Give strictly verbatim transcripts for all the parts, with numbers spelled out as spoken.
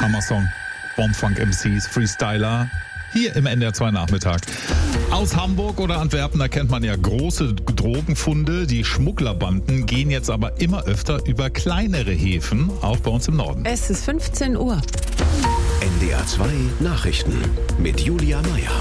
Hammer-Song. Bombfunk M Cs, Freestyler. Hier im N D R zwei Nachmittag. Aus Hamburg oder Antwerpen, da kennt man ja große Drogenfunde. Die Schmugglerbanden gehen jetzt aber immer öfter über kleinere Häfen, auch bei uns im Norden. Es ist fünfzehn Uhr. N D R zwei Nachrichten mit Julia Meyer.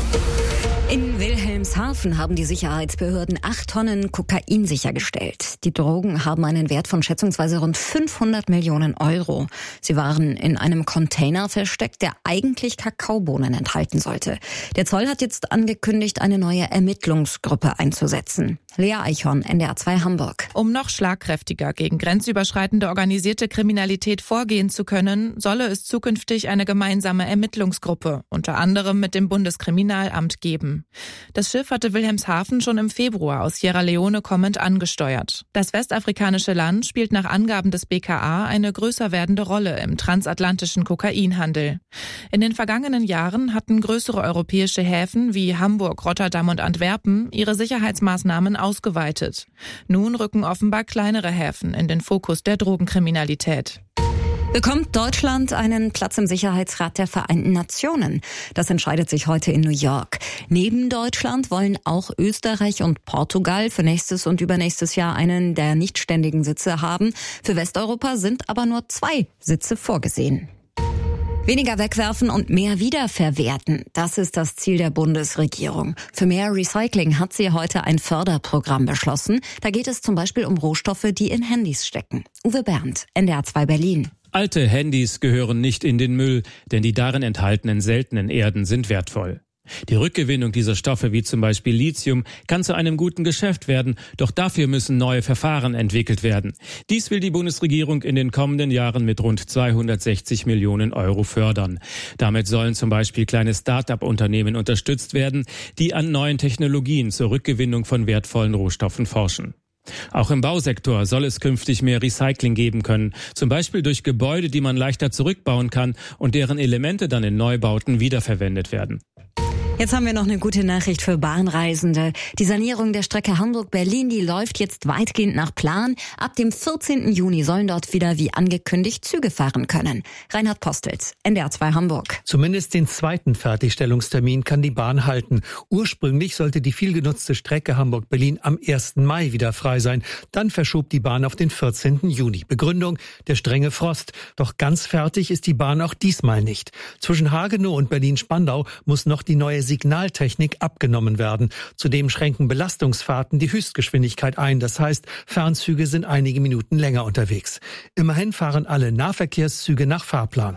In Wilhelmshaven haben die Sicherheitsbehörden acht Tonnen Kokain sichergestellt. Die Drogen haben einen Wert von schätzungsweise rund fünfhundert Millionen Euro. Sie waren in einem Container versteckt, der eigentlich Kakaobohnen enthalten sollte. Der Zoll hat jetzt angekündigt, eine neue Ermittlungsgruppe einzusetzen. Lea Eichhorn, N D R zwei Hamburg. Um noch schlagkräftiger gegen grenzüberschreitende organisierte Kriminalität vorgehen zu können, solle es zukünftig eine gemeinsame Ermittlungsgruppe, unter anderem mit dem Bundeskriminalamt, geben. Das Schiff hatte Wilhelmshaven schon im Februar aus Sierra Leone kommend angesteuert. Das westafrikanische Land spielt nach Angaben des B K A eine größer werdende Rolle im transatlantischen Kokainhandel. In den vergangenen Jahren hatten größere europäische Häfen wie Hamburg, Rotterdam und Antwerpen ihre Sicherheitsmaßnahmen ausgeweitet. Nun rücken offenbar kleinere Häfen in den Fokus der Drogenkriminalität. Bekommt Deutschland einen Platz im Sicherheitsrat der Vereinten Nationen? Das entscheidet sich heute in New York. Neben Deutschland wollen auch Österreich und Portugal für nächstes und übernächstes Jahr einen der nichtständigen Sitze haben. Für Westeuropa sind aber nur zwei Sitze vorgesehen. Weniger wegwerfen und mehr wiederverwerten. Das ist das Ziel der Bundesregierung. Für mehr Recycling hat sie heute ein Förderprogramm beschlossen. Da geht es zum Beispiel um Rohstoffe, die in Handys stecken. Uwe Bernd, N D R zwei Berlin. Alte Handys gehören nicht in den Müll, denn die darin enthaltenen seltenen Erden sind wertvoll. Die Rückgewinnung dieser Stoffe, wie zum Beispiel Lithium, kann zu einem guten Geschäft werden, doch dafür müssen neue Verfahren entwickelt werden. Dies will die Bundesregierung in den kommenden Jahren mit rund zweihundertsechzig Millionen Euro fördern. Damit sollen zum Beispiel kleine Start-up-Unternehmen unterstützt werden, die an neuen Technologien zur Rückgewinnung von wertvollen Rohstoffen forschen. Auch im Bausektor soll es künftig mehr Recycling geben können, zum Beispiel durch Gebäude, die man leichter zurückbauen kann und deren Elemente dann in Neubauten wiederverwendet werden. Jetzt haben wir noch eine gute Nachricht für Bahnreisende. Die Sanierung der Strecke Hamburg-Berlin, die läuft jetzt weitgehend nach Plan. Ab dem vierzehnten Juni sollen dort wieder wie angekündigt Züge fahren können. Reinhard Postels, N D R zwei Hamburg. Zumindest den zweiten Fertigstellungstermin kann die Bahn halten. Ursprünglich sollte die vielgenutzte Strecke Hamburg-Berlin am ersten Mai wieder frei sein. Dann verschob die Bahn auf den vierzehnten Juni. Begründung: der strenge Frost. Doch ganz fertig ist die Bahn auch diesmal nicht. Zwischen Hagenow und Berlin-Spandau muss noch die neue Signaltechnik abgenommen werden. Zudem schränken Belastungsfahrten die Höchstgeschwindigkeit ein. Das heißt, Fernzüge sind einige Minuten länger unterwegs. Immerhin fahren alle Nahverkehrszüge nach Fahrplan.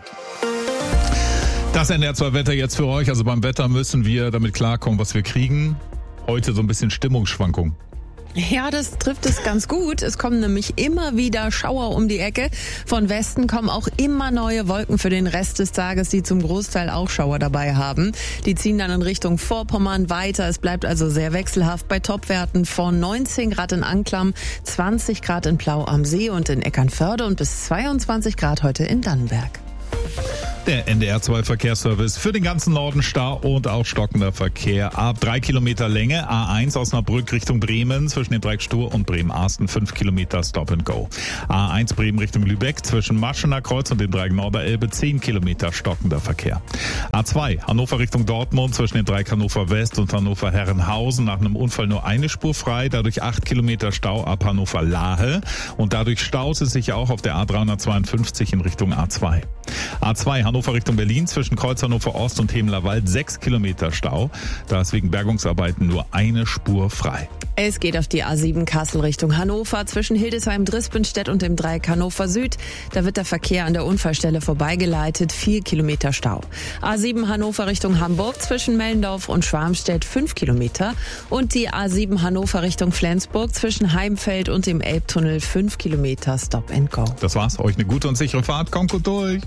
Das N D R zwei Wetter jetzt für euch. Also beim Wetter müssen wir damit klarkommen, was wir kriegen. Heute so ein bisschen Stimmungsschwankung. Ja, das trifft es ganz gut. Es kommen nämlich immer wieder Schauer um die Ecke. Von Westen kommen auch immer neue Wolken für den Rest des Tages, die zum Großteil auch Schauer dabei haben. Die ziehen dann in Richtung Vorpommern weiter. Es bleibt also sehr wechselhaft bei Topwerten von neunzehn Grad in Anklam, zwanzig Grad in Plau am See und in Eckernförde und bis zweiundzwanzig Grad heute in Dannenberg. Der N D R zwei Verkehrsservice für den ganzen Norden Stau und auch stockender Verkehr. Ab drei Kilometer Länge, A eins Osnabrück Richtung Bremen zwischen dem Dreieck Stur und Bremen-Arsten, fünf Kilometer Stop and Go. A eins Bremen Richtung Lübeck zwischen Maschener Kreuz und dem Dreieck Norderelbe, zehn Kilometer stockender Verkehr. A zwei Hannover Richtung Dortmund zwischen dem Dreieck Hannover West und Hannover Herrenhausen, nach einem Unfall nur eine Spur frei, dadurch acht Kilometer Stau ab Hannover Lahe und dadurch staut es sich auch auf der A dreihundertzweiundfünfzig in Richtung A zwei. A zwei Hannover Richtung Berlin zwischen Kreuz Hannover Ost und Hemelerwald, sechs Kilometer Stau. Da ist wegen Bergungsarbeiten nur eine Spur frei. Es geht auf die A sieben Kassel Richtung Hannover zwischen Hildesheim, Drispenstedt und dem Dreieck Hannover Süd. Da wird der Verkehr an der Unfallstelle vorbeigeleitet, vier Kilometer Stau. A sieben Hannover Richtung Hamburg zwischen Mellendorf und Schwarmstedt, fünf Kilometer. Und die A sieben Hannover Richtung Flensburg zwischen Heimfeld und dem Elbtunnel, fünf Kilometer Stop and Go. Das war's. Euch eine gute und sichere Fahrt. Kommt gut durch.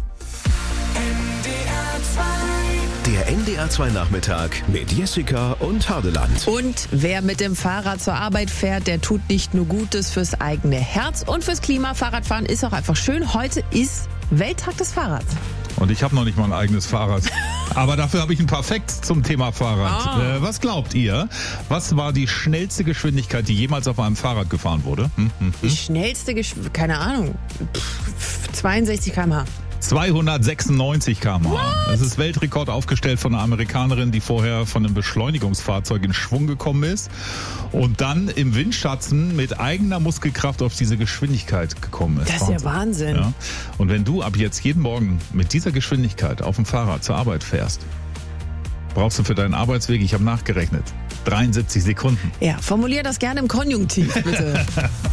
Der N D R zwei Nachmittag mit Jessica und Hardeland. Und wer mit dem Fahrrad zur Arbeit fährt, der tut nicht nur Gutes fürs eigene Herz und fürs Klima. Fahrradfahren ist auch einfach schön. Heute ist Welttag des Fahrrads. Und ich habe noch nicht mal ein eigenes Fahrrad. Aber dafür habe ich ein paar Facts zum Thema Fahrrad. Ah. Äh, was glaubt ihr? Was war die schnellste Geschwindigkeit, die jemals auf einem Fahrrad gefahren wurde? Hm, hm, hm. Die schnellste Geschwindigkeit, keine Ahnung, Pff, zweiundsechzig Kilometer pro Stunde. zweihundertsechsundneunzig Kilometer pro Stunde. Das ist Weltrekord aufgestellt von einer Amerikanerin, die vorher von einem Beschleunigungsfahrzeug in Schwung gekommen ist und dann im Windschatten mit eigener Muskelkraft auf diese Geschwindigkeit gekommen ist. Das ist ja Wahnsinn. Ja. Und wenn du ab jetzt jeden Morgen mit dieser Geschwindigkeit auf dem Fahrrad zur Arbeit fährst, brauchst du für deinen Arbeitsweg, ich habe nachgerechnet, dreiundsiebzig Sekunden. Ja, formulier das gerne im Konjunktiv, bitte.